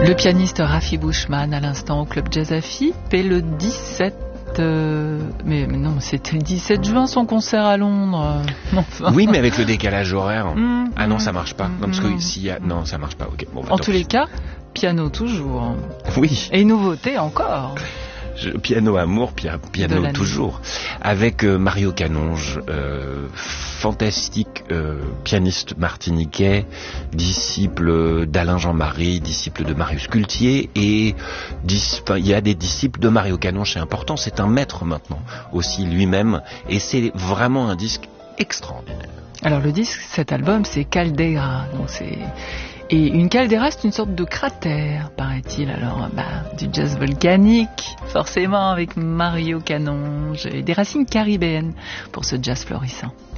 Le pianiste Rafi Bushman à l'instant au Club Jazz Afip et le 17 mais non, c'était le 17 juin son concert à Londres. Enfin. Oui, mais avec le décalage horaire. Ah non, ça marche pas. Non, parce que s'il y a... non, ça marche pas. Ok. Bon, en tous les cas, piano toujours. Oui. Et nouveauté encore. Piano amour, piano toujours. Avec Mario Canonge, fantastique pianiste martiniquais, disciple d'Alain Jean-Marie, disciple de Marius Cultier, et il y a des disciples de Mario Canonge, c'est important, c'est un maître maintenant aussi lui-même, et c'est vraiment un disque extraordinaire. Alors le disque, cet album, c'est Caldera, donc c'est... Et une caldeira, c'est une sorte de cratère, paraît-il. Alors, du jazz volcanique, forcément, avec Mario Canonge, et des racines caribéennes pour ce jazz florissant.